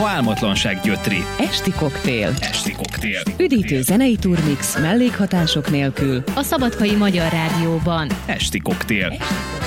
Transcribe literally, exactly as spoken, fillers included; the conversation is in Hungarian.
ha álmatlanság gyötri. Esti koktél. Esti koktél. Üdítő zenei turmix mellékhatások nélkül. A Szabadkai Magyar Rádióban. Esti koktél. Esti koktél.